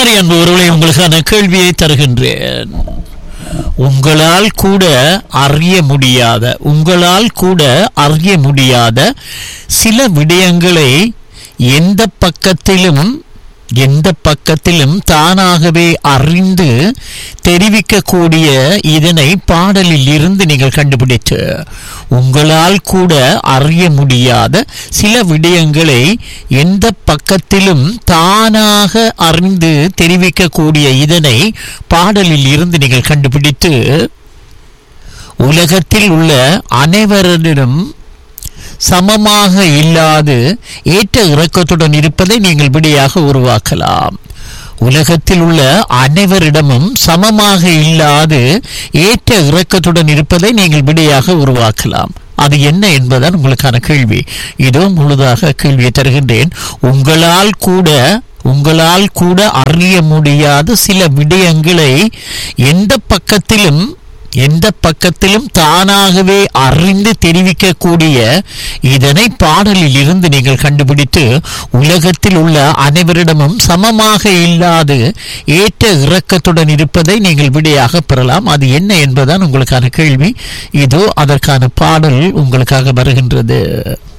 சரி அன்பவர்களே, உங்களுக்கான கேள்வியை தருகின்றேன். உங்களால் கூட அறிய முடியாத சில விடயங்களை எந்த பக்கத்திலும் தானாகவே அறிந்து தெரிவிக்கக்கூடிய இதனை பாடலில் இருந்து நீங்கள் கண்டுபிடித்து, உங்களால் கூட அறிய முடியாத சில விடயங்களை எந்த பக்கத்திலும் தானாக அறிந்து தெரிவிக்கக்கூடிய இதனை பாடலில் இருந்து நீங்கள் கண்டுபிடித்து, உலகத்தில் உள்ள அனைவரிடம் சமமாக இல்லாது ஏற்ற இறக்கத்துடன் இருப்பதை நீங்கள் விடையாக உருவாக்கலாம். உலகத்தில் உள்ள அனைவரிடமும் சமமாக இல்லாது ஏற்ற இறக்கத்துடன் இருப்பதை நீங்கள் விடையாக உருவாக்கலாம். அது என்ன என்பதுதான் உங்களுக்கான கேள்வி. இதோ முழுதாக கேள்வியை தருகின்றேன். உங்களால் கூட அறிய முடியாத சில விடயங்களை எந்த பக்கத்திலும் தானாகவே அறிந்து தெரிவிக்கக்கூடிய இதனை பாடலில் இருந்து நீங்கள் கண்டுபிடித்து, உலகத்தில் உள்ள அனைவரிடமும் சமமாக இல்லாது ஏற்ற இறக்கத்துடன் இருப்பதை நீங்கள் விடையாக பெறலாம். அது என்ன என்பதுதான் உங்களுக்கான கேள்வி. இதோ அதற்கான பாடல் உங்களுக்காக வருகின்றது.